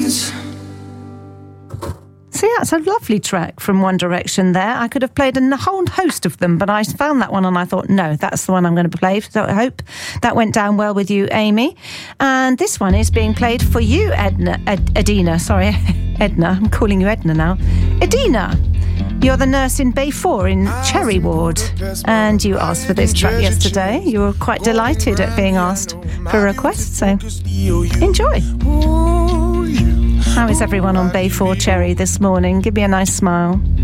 So that's a lovely track from One Direction there. I could have played a whole host of them, but I found that one and I thought, no, that's the one I'm going to play. So I hope that went down well with you, Amy. And this one is being played for you, Edina. Sorry, Edna. I'm calling you Edna now. Edina, you're the nurse in Bay 4 in Cherry Ward. And you asked for this track yesterday. You were quite delighted at being asked for a request, so enjoy. How is everyone on Bay 4 Cherry this morning? Give me a nice smile.